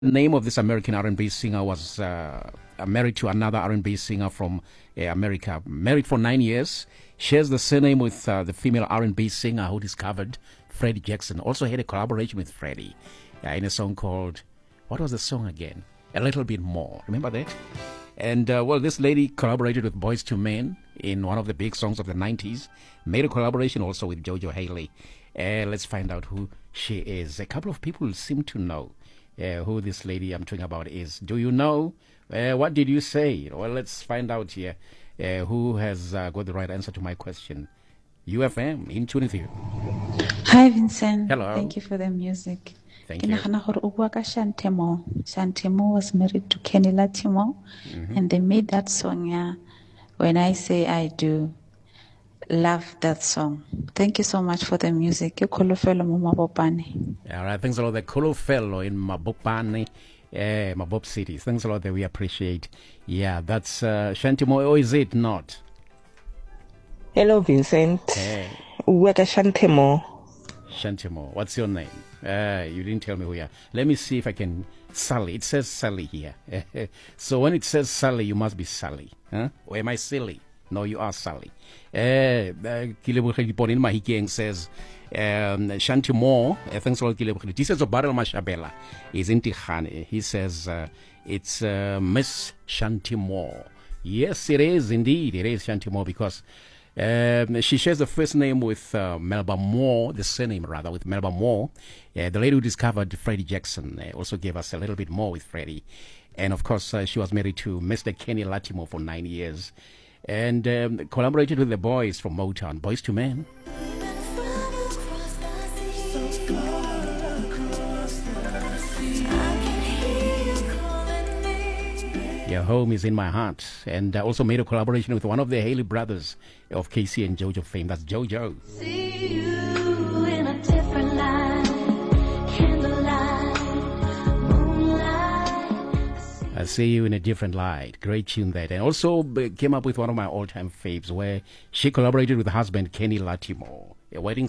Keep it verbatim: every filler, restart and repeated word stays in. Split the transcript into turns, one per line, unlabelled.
The name of this American R and B singer was uh, married to another R and B singer from uh, America. Married for nine years. Shares the surname with uh, the female R and B singer who discovered Freddie Jackson. Also had a collaboration with Freddie uh, in a song called, what was the song again? A Little Bit More. Remember that? And, uh, well, this lady collaborated with Boyz two Men in one of the big songs of the nineties. Made a collaboration also with Jojo Haley. Uh, let's find out who she is. A couple of people seem to know uh, who this lady I'm talking about is. Do you know? Uh, what did you say? Well, let's find out here uh, who has uh, got the right answer to my question. U F M, in tune with you.
Hi, Vincent.
Hello.
Thank you for the music.
Thank
Ke
you.
nagana gore o bua ka Shantemo. Shantemo was married to Kenny Latimo,
Mhm.
and they made that song, yeah. When I Say I Do. Love that song. Thank you so much for the music. Ke Kholofelo mo Mabopane.
All right, thanks a lot. The Kolo fellow in Mabopane, uh, Mabop City. Thanks a lot that we appreciate. Yeah, that's uh, Shantimo, or is it not?
Hello, Vincent.
Hey,
Weka Shantemo.
Shantimo, what's your name? Uh, you didn't tell me who you are. Let me see if I can. Sally. It says Sally here. So when it says Sally, you must be Sally. Huh? Or am I silly? No, you are Sally. Uh, Kilebogedi Pauline Mahikeng says, um, Shantimo, uh, thanks a lot, Kilebogedi. He says, Obarel Mashabela is in Tihane. He says, uh, it's uh, Miss Shantimo. Yes, it is indeed. It is Shantimo because um, she shares the first name with uh, Melba Moore, the surname rather, with Melba Moore. Uh, the lady who discovered Freddie Jackson uh, also gave us a little bit more with Freddie. And of course, uh, she was married to Mister Kenny Latimo for nine years. And um, collaborated with the boys from Motown, Boyz two Men. Your home is in my heart. And uh, also made a collaboration with one of the Haley brothers of K C and JoJo fame. That's JoJo.
See you in a different light, candlelight, moonlight.
I see you in a different light. Great tune that. And also uh, came up with one of my all-time faves where she collaborated with her husband Kenny Latimo. A wedding